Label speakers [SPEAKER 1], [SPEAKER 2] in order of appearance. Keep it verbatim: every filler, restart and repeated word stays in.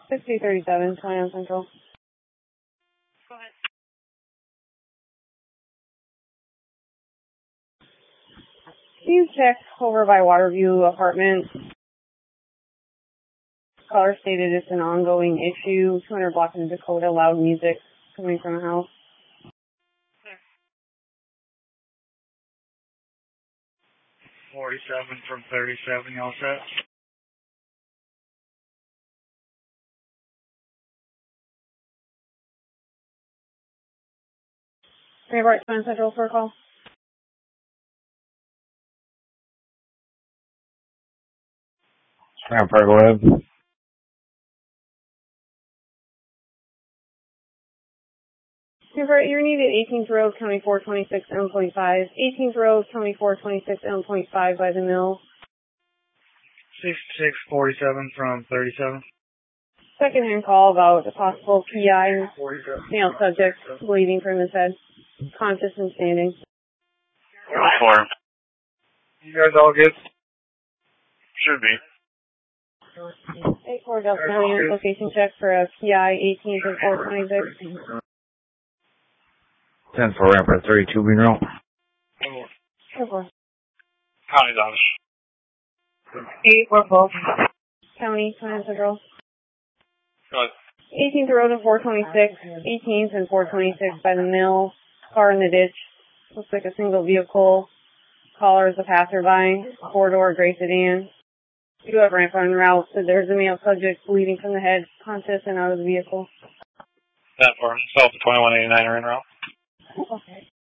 [SPEAKER 1] sixty thirty-seven, twenty-nine Central.
[SPEAKER 2] Go ahead.
[SPEAKER 1] Can you check over by Waterview Apartments? Caller stated it's an ongoing issue. two hundred block in Dakota, loud music coming from a house.
[SPEAKER 3] forty-seven from thirty-seven, you all set?
[SPEAKER 1] Three Bright twenty Central for a call.
[SPEAKER 4] Yeah, go ahead.
[SPEAKER 1] Remember, you're needed eighteenth Road, County four twenty-six, M point five. eighteenth Road, County four twenty-six, M point five by the mill.
[SPEAKER 3] sixty-six forty-seven from thirty-seven.
[SPEAKER 1] Second hand call about a possible P I. Male subject bleeding from his head. Conscious and standing.
[SPEAKER 4] Four.
[SPEAKER 3] You guys all good?
[SPEAKER 4] Should be.
[SPEAKER 1] eight four Delta County location check for a P I eighteenth and four twenty-six.
[SPEAKER 4] ten for ramp at thirty-two Green Road.
[SPEAKER 3] County's office.
[SPEAKER 1] eight four both. County, twenty Central.
[SPEAKER 3] Good.
[SPEAKER 1] eighteenth Road and four twenty-six. eighteenth and four twenty-six by the mill. Car in the ditch. Looks like a single vehicle. Caller is a passerby. Four-door gray sedan. You do have ramp on route, so there's a male subject bleeding from the head, conscious and out of the vehicle.
[SPEAKER 3] That for himself, twenty-one eighty-nine are en route.
[SPEAKER 1] Okay.